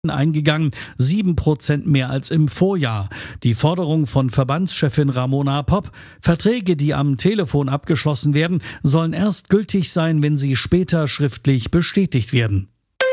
eingegangen, 7% mehr als im Vorjahr. Die Forderung von Verbandschefin Ramona Popp: Verträge, die am Telefon abgeschlossen werden, sollen erst gültig sein, wenn sie später schriftlich bestätigt werden.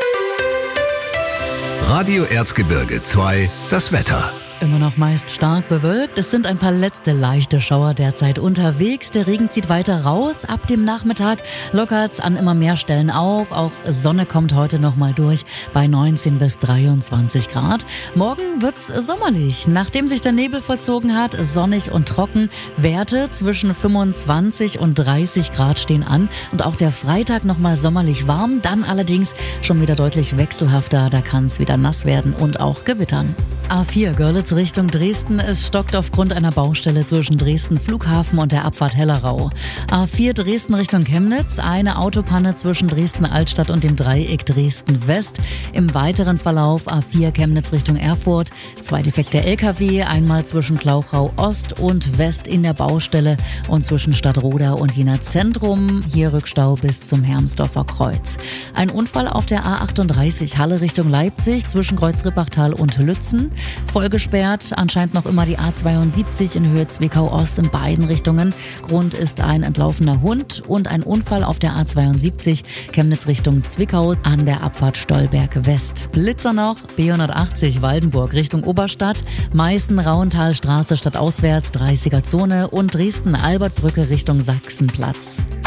Radio Erzgebirge 2, das Wetter. Immer noch meist stark bewölkt. Es sind ein paar letzte leichte Schauer derzeit unterwegs. Der Regen zieht weiter raus. Ab dem Nachmittag lockert's an immer mehr Stellen auf. Auch Sonne kommt heute nochmal durch bei 19 bis 23 Grad. Morgen wird's sommerlich. Nachdem sich der Nebel vollzogen hat, sonnig und trocken. Werte zwischen 25 und 30 Grad stehen an. Und auch der Freitag nochmal sommerlich warm. Dann allerdings schon wieder deutlich wechselhafter. Da kann's wieder nass werden und auch gewittern. A4 Görlitz Richtung Dresden. Es stockt aufgrund einer Baustelle zwischen Dresden Flughafen und der Abfahrt Hellerau. A4 Dresden Richtung Chemnitz. Eine Autopanne zwischen Dresden Altstadt und dem Dreieck Dresden West. Im weiteren Verlauf A4 Chemnitz Richtung Erfurt. 2 defekte LKW. Einmal zwischen Klauchau Ost und West in der Baustelle und zwischen Stadtroda und Jena Zentrum. Hier Rückstau bis zum Hermsdorfer Kreuz. Ein Unfall auf der A38 Halle Richtung Leipzig zwischen Kreuz-Rippachtal und Lützen. Voll gesperrt, anscheinend noch immer die A72 in Höhe Zwickau-Ost in beiden Richtungen. Grund ist ein entlaufener Hund und ein Unfall auf der A72 Chemnitz Richtung Zwickau an der Abfahrt Stolberg West. Blitzer noch, B180 Waldenburg Richtung Oberstadt, Meißen-Rauentalstraße stadtauswärts 30er Zone und Dresden-Albertbrücke Richtung Sachsenplatz.